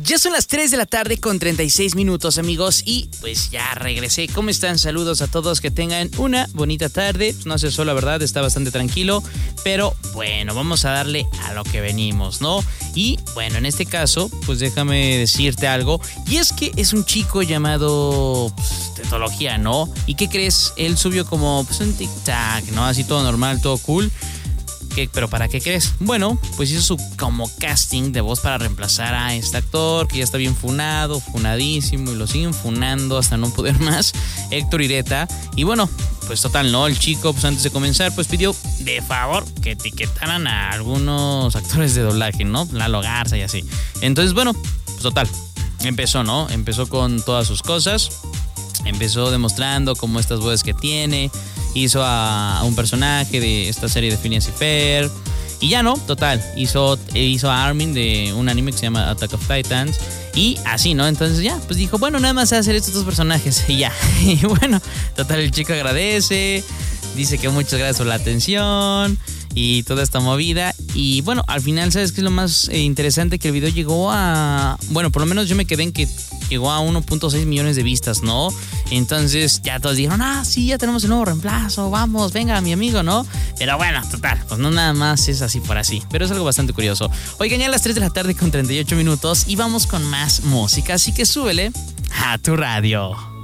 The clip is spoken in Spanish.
Ya son las 3 de la tarde con 36 minutos, amigos, y pues ya regresé. ¿Cómo están? Saludos a todos, que tengan una bonita tarde. Pues no hace sol, la verdad, está bastante tranquilo, pero bueno, vamos a darle a lo que venimos, ¿no? Y bueno, en este caso, pues déjame decirte algo, y es que es un chico llamado Tetología, ¿no? ¿Y qué crees? Él subió como pues un tic-tac, ¿no? Así todo normal, todo cool. ¿Pero para qué crees? Bueno, pues hizo su como casting de voz para reemplazar a este actor que ya está bien funado, funadísimo, y lo siguen funando hasta no poder más, Héctor Ireta. Y bueno, pues total, ¿no? El chico, pues antes de comenzar, pues pidió de favor que etiquetaran a algunos actores de doblaje, ¿no? Lalo Garza y así. Entonces, bueno, pues total, empezó, ¿no? Empezó con todas sus cosas. Empezó demostrando como estas voces que tiene. Hizo a un personaje de esta serie de Phineas y Ferb. Y ya no, total, hizo a Armin de un anime que se llama Attack of Titans. Y así, ¿no? Entonces ya, pues dijo, bueno, nada más hacer estos dos personajes y ya. Y bueno, total, el chico agradece. Dice que muchas gracias por la atención y toda esta movida. Y bueno, al final, ¿sabes qué es lo más interesante? Que el video llegó a... Bueno, por lo menos yo me quedé en que llegó a 1.6 millones de vistas, ¿no? Entonces ya todos dijeron, sí, ya tenemos el nuevo reemplazo, vamos, venga, mi amigo, ¿no? Pero bueno, total, pues no nada más es así por así, pero es algo bastante curioso. Oigan, ya a las 3 de la tarde con 38 minutos y vamos con más música, así que súbele a tu radio.